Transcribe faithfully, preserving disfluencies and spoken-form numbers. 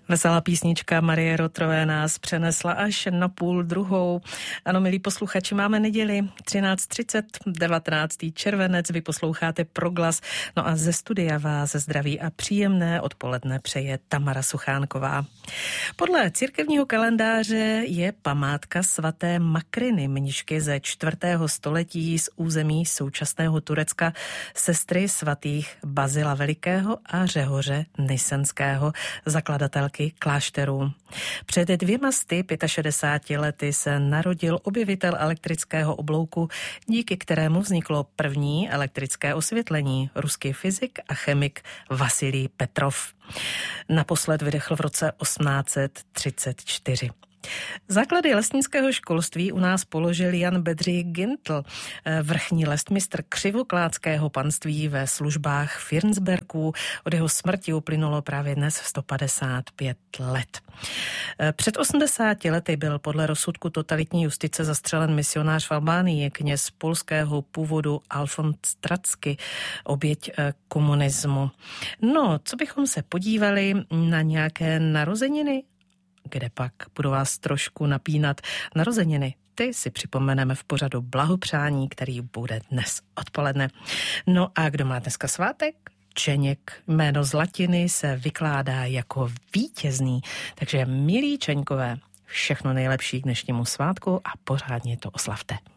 Veselá písnička Marie Rotrové nás přenesla až na půl druhou. Ano, milí posluchači, máme neděli třináct třicet, devatenáctý červenec, vy posloucháte Proglas. No a ze studia vás zdraví a příjemné odpoledne přeje Tamara Suchánková. Podle církevního kalendáře je památka svaté Makriny, mnišky ze čtvrtého století z území současného Turecka, sestry svatých Bazila Velikého a Řehoře Nysenského, zakladatelky klášterů. Před dvěma sty šedesáti lety se narodil objevitel elektrického oblouku, díky kterému vzniklo první elektrické osvětlení, ruský fyzik a chemik Vasilij Petrov. Naposled vydechl v roce osmnáct set třicet čtyři. Základy lesnického školství u nás položil Jan Bedřich Gintl, vrchní lestmistr křivoklátského panství ve službách Firnsbergů. Od jeho smrti uplynulo právě dnes sto padesát pět let. Před osmdesáti lety byl podle rozsudku totalitní justice zastřelen misionář v Albánii, kněz polského původu Alfons Tracky, oběť komunismu. No, co bychom se podívali na nějaké narozeniny? Kde pak budu vás trošku napínat narozeniny. Ty si připomeneme v pořadu Blahopřání, který bude dnes odpoledne. No a kdo má dneska svátek? Čeněk. Jméno z latiny se vykládá jako vítězný. Takže milí Čeňkové, všechno nejlepší k dnešnímu svátku a pořádně to oslavte.